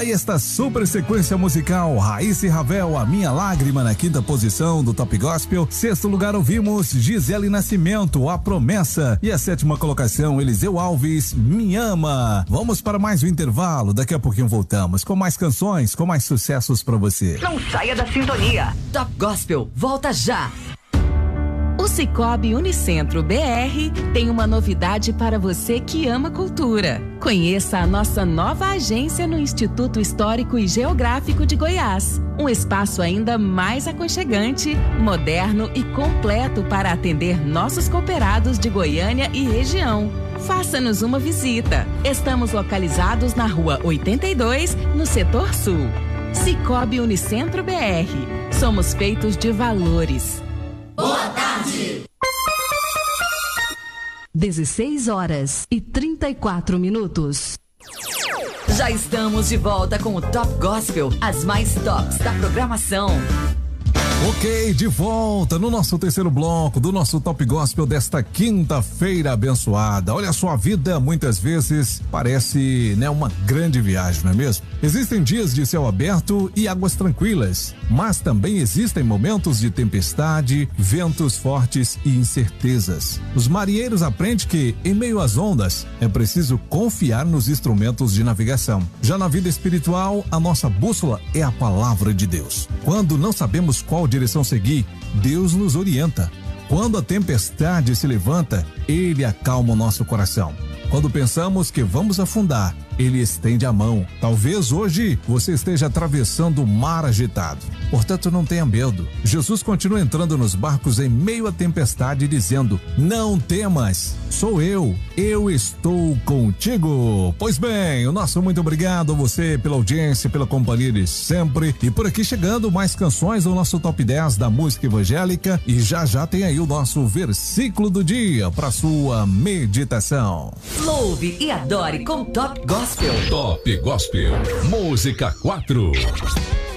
Daí esta super sequência musical, Raíssa e Ravel, A Minha Lágrima, na quinta posição do Top Gospel. Sexto lugar ouvimos Gisele Nascimento, A Promessa. E a sétima colocação, Eliseu Alves, Me Ama. Vamos para mais um intervalo, daqui a pouquinho voltamos com mais canções, com mais sucessos para você. Não saia da sintonia. Top Gospel, volta já. O Sicoob Unicentro BR tem uma novidade para você que ama cultura. Conheça a nossa nova agência no Instituto Histórico e Geográfico de Goiás. Um espaço ainda mais aconchegante, moderno e completo para atender nossos cooperados de Goiânia e região. Faça-nos uma visita. Estamos localizados na Rua 82, no Setor Sul. Sicoob Unicentro BR. Somos feitos de valores. Boa tarde! 16h34. Já estamos de volta com o Top Gospel, as mais tops da programação. Ok, de volta no nosso terceiro bloco do nosso Top Gospel desta quinta-feira abençoada. Olha, a sua vida muitas vezes parece, né, uma grande viagem, não é mesmo? Existem dias de céu aberto e águas tranquilas, mas também existem momentos de tempestade, ventos fortes e incertezas. Os marinheiros aprendem que, em meio às ondas, é preciso confiar nos instrumentos de navegação. Já na vida espiritual, a nossa bússola é a palavra de Deus. Quando não sabemos qual direção seguir, Deus nos orienta. Quando a tempestade se levanta, Ele acalma o nosso coração. Quando pensamos que vamos afundar, Ele estende a mão. Talvez hoje você esteja atravessando o mar agitado. Portanto, não tenha medo. Jesus continua entrando nos barcos em meio à tempestade, dizendo: não temas, sou eu estou contigo. Pois bem, o nosso muito obrigado a você pela audiência, pela companhia de sempre. E por aqui chegando mais canções do nosso Top 10 da música evangélica. E já tem aí o nosso versículo do dia para sua meditação. Louve e adore com Top Gospel. Top Gospel, música 4.